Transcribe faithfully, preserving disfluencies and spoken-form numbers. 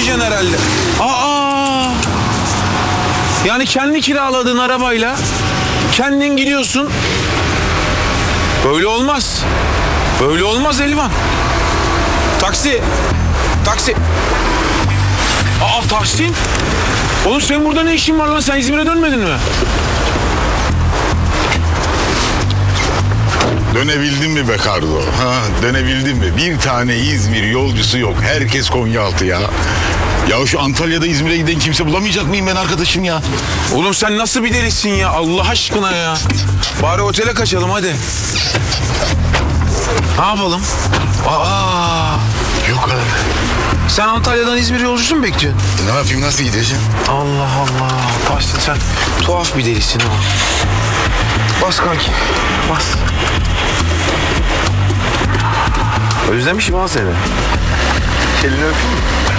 dönmeyeceksin herhalde. Aa! Yani kendi kiraladığın arabayla kendin gidiyorsun. Böyle olmaz. Böyle olmaz Elvan. Taksi. Taksi. Aa Tahsin. Oğlum senin burada ne işin var lan? Sen İzmir'e dönmedin mi? Dönebildin mi be Kardo? Ha, dönebildin mi? Bir tane İzmir yolcusu yok. Herkes Konyaaltı ya. Ya şu Antalya'da İzmir'e giden kimse bulamayacak mıyım ben arkadaşım ya? Oğlum sen nasıl bir delisin ya? Allah aşkına ya. Bari otele kaçalım hadi. Ne yapalım? Aa! Yok abi. Sen Antalya'dan İzmir yolcusu mu bekliyorsun? E, ne yapayım, nasıl gideceğim? Allah Allah. Tahsin sen tuhaf bir delisin ha. Bas kanki. Bas. Özlemişim ha seni. Elini öpeyim mi?